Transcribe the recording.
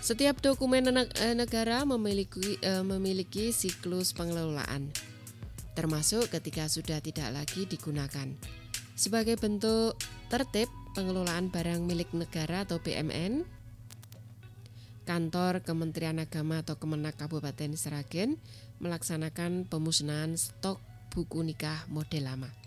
Setiap dokumen negara memiliki siklus pengelolaan, termasuk ketika sudah tidak lagi digunakan. Sebagai bentuk tertib pengelolaan barang milik negara atau BMN, Kantor Kementerian Agama atau Kemenak Kabupaten Sragen melaksanakan pemusnahan stok buku nikah model lama.